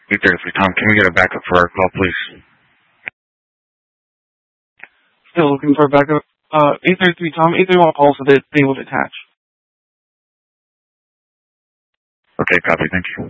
833 Tom, can we get a backup for our call, please? Still looking for a backup. 833 Tom, 831 call so that they will attach. Okay, copy, thank you.